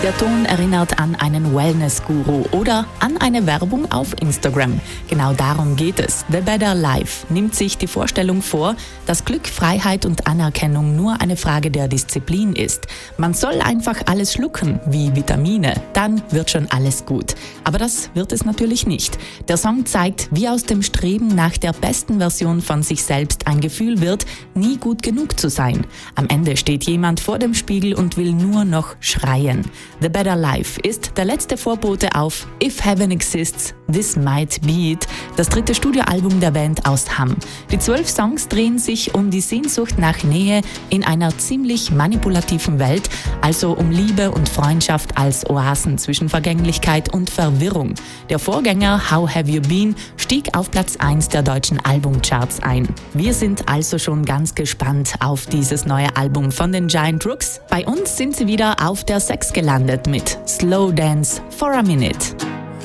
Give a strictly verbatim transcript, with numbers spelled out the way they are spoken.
Der Ton erinnert an einen Wellness-Guru oder an eine Werbung auf Instagram. Genau darum geht es. The Better Life nimmt sich die Vorstellung vor, dass Glück, Freiheit und Anerkennung nur eine Frage der Disziplin ist. Man soll einfach alles schlucken, wie Vitamine, dann wird schon alles gut. Aber das wird es natürlich nicht. Der Song zeigt, wie aus dem Streben nach der besten Version von sich selbst ein Gefühl wird, nie gut genug zu sein. Am Ende steht jemand vor dem Spiegel und will nur noch schreien. The Better Life ist der letzte Vorbote auf If Heaven Exists, This Might Be It, das dritte Studioalbum der Band aus Hamm. Die zwölf Songs drehen sich um die Sehnsucht nach Nähe in einer ziemlich manipulativen Welt, also um Liebe und Freundschaft als Oasen zwischen Vergänglichkeit und Verwirrung. Der Vorgänger How Have You Been stieg auf Platz eins der deutschen Albumcharts ein. Wir sind also schon ganz gespannt auf dieses neue Album von den Giant Rooks. Bei uns sind sie wieder auf der sechs gelandet mit Slow Dance for a Minute.